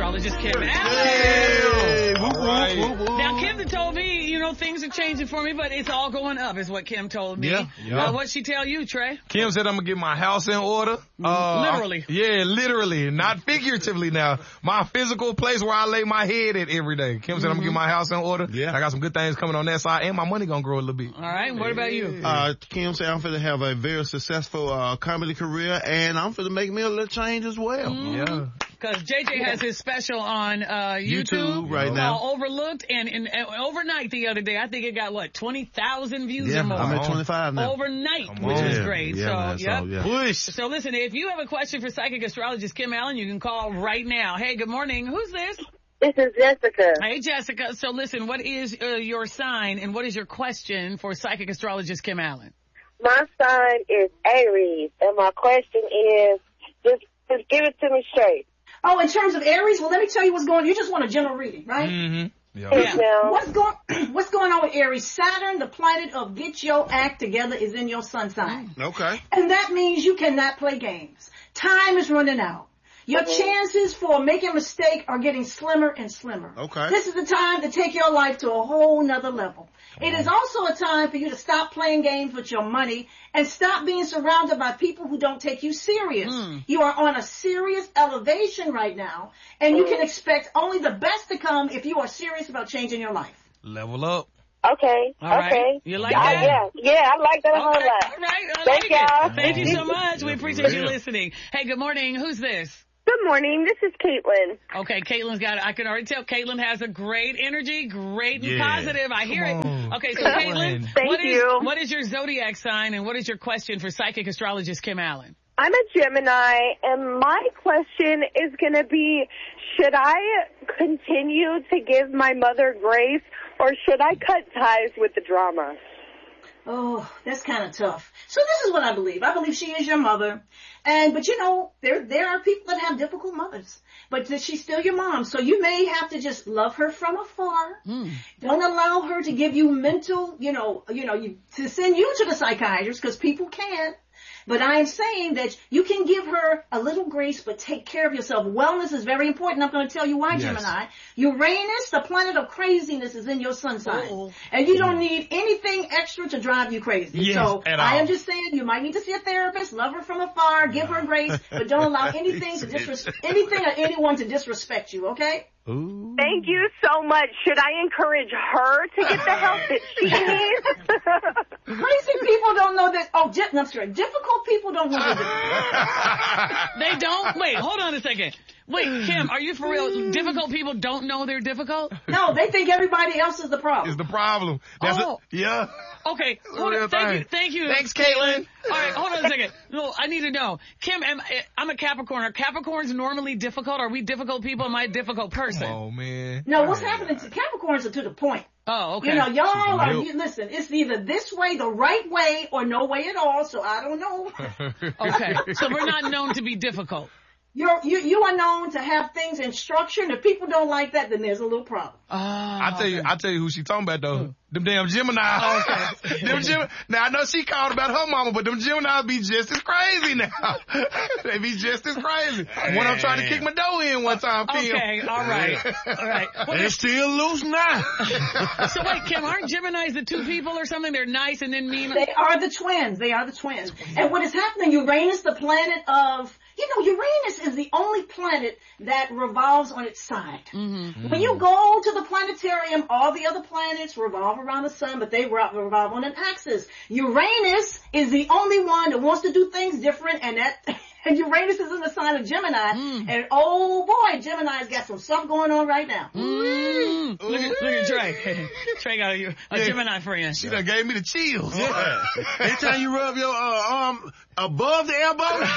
astrologist Kim Allen. Hey, woo, woo. Now, Kim told me, things are changing for me, but it's all going up is what Kim told me. Yeah. What'd she tell you, Trey? Kim said I'm going to get my house in order. Literally. Yeah, literally. Not figuratively now. My physical place where I lay my head at every day. Kim said I'm going to get my house in order. Yeah. I got some good things coming on that side, and my money going to grow a little bit. All right. What about you? Kim said I'm finna have a very successful comedy career, and I'm finna make me a little change as well. Yeah. Because JJ has his special on YouTube right now. Overlooked, and overnight the other day, I think it got, 20,000 views or more? I'm at 25 now. Overnight, which is great. Push. So listen, if you have a question for psychic astrologist Kim Allen, you can call right now. Hey, good morning. Who's this? This is Jessica. Hey, Jessica. So listen, what is your sign, and what is your question for psychic astrologist Kim Allen? My sign is Aries, and my question is, just give it to me straight. Oh, in terms of Aries, well, let me tell you what's going on. You just want a general reading, right? Mm-hmm. Yeah. What's going on with Aries? Saturn, the planet of get your act together, is in your sun sign. Okay. And that means you cannot play games. Time is running out. Your chances for making a mistake are getting slimmer and slimmer. Okay. This is the time to take your life to a whole nother level. It is also a time for you to stop playing games with your money and stop being surrounded by people who don't take you serious. You are on a serious elevation right now, and you can expect only the best to come if you are serious about changing your life. Level up. Okay. All right. Okay. You like that? Yeah, I like that a whole lot. All right. Thank y'all. Thank you so much. We appreciate you listening. Hey, good morning. Who's this? Good morning. This is Caitlin. Okay, Caitlin's got it. I can already tell Caitlin has a great energy, great and positive. I hear it. Okay, so Caitlin, what is your zodiac sign, and what is your question for psychic astrologist Kim Allen? I'm a Gemini, and my question is going to be, should I continue to give my mother grace, or should I cut ties with the drama? Oh, that's kind of tough. So this is what I believe. I believe she is your mother. But there are people that have difficult mothers. But she's still your mom. So you may have to just love her from afar. Don't allow her to give you mental, to send you to the psychiatrist, because people can't. But I am saying that you can give her a little grace, but take care of yourself. Wellness is very important. I'm going to tell you why, Gemini. Uranus, the planet of craziness, is in your sun sign. And you don't need anything extra to drive you crazy. So I am just saying you might need to see a therapist, love her from afar, give her grace, but don't allow anything or anyone to disrespect you, okay? Ooh. Thank you so much. Should I encourage her to get the help that she needs? Crazy people don't know that. Oh, I'm sorry. Difficult people don't know that. They don't? Wait, hold on a second. Wait, Kim, are you for real? Difficult people don't know they're difficult? No, they think everybody else is the problem. Is the problem. Yeah. Okay, hold on. Thank you. Thanks, Caitlin. All right, hold on a second. No, I need to know. Kim, I'm a Capricorn. Are Capricorns normally difficult? Are we difficult people? Am I a difficult person? Oh, man. No, what's happening to Capricorns are to the point. Oh, okay. Y'all are, listen, it's either this way, the right way, or no way at all, so I don't know. Okay, so we're not known to be difficult. You are known to have things in structure, and if people don't like that, then there's a little problem. I tell you who she talking about though. Them damn Gemini. Okay. Now I know she called about her mama, but them Gemini be just as crazy now. They be just as crazy. One of them tried to kick my door in one time. Okay, all right. Well, they're still loose now. So wait, Kim, aren't Geminis the two people or something? They're nice and then mean. They are the twins. And what is happening? Uranus, the planet of. Uranus is the only planet that revolves on its side. When you go to the planetarium, all the other planets revolve around the sun, but they revolve on an axis. Uranus is the only one that wants to do things different, and Uranus is in the sign of Gemini, and oh boy, Gemini's got some stuff going on right now. Look at Trey. Trey got a Gemini friend. She done gave me the chills. Anytime you rub your arm above the elbow,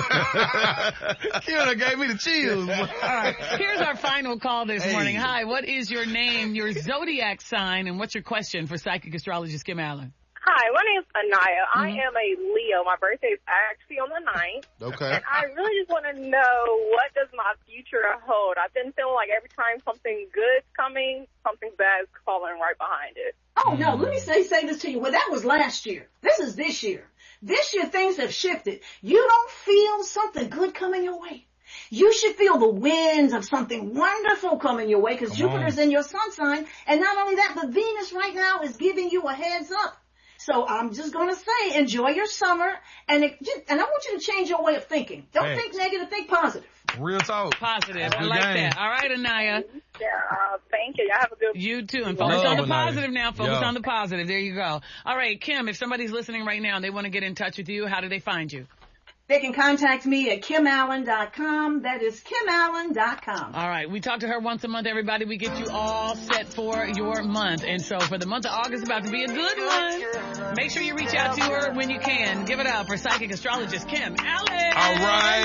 Kim done gave me the chills. All right, here's our final call this morning. Hi, what is your name, your zodiac sign, and what's your question for psychic astrologist Kim Allen? Hi, my name's Anaya. I am a Leo. My birthday is actually on the 9th. Okay. And I really just want to know, what does my future hold? I've been feeling like every time something good's coming, something bad's falling right behind it. Oh, no, let me say this to you. Well, that was last year. This is this year. This year, things have shifted. You don't feel something good coming your way. You should feel the winds of something wonderful coming your way because Jupiter's in your sun sign. And not only that, but Venus right now is giving you a heads up. So I'm just going to say, enjoy your summer, and I want you to change your way of thinking. Don't think negative, think positive. Real talk. Positive. I like that. All right, Anaya. Yeah, thank you. Y'all have a good one. You too. And focus on the positive now. Focus on the positive. There you go. All right, Kim, if somebody's listening right now and they want to get in touch with you, how do they find you? They can contact me at KimAllen.com. That is KimAllen.com. All right. We talk to her once a month, everybody. We get you all set for your month. And so for the month of August, about to be a good one. Make sure you reach out to her when you can. Give it up for psychic astrologist Kim Allen. All right.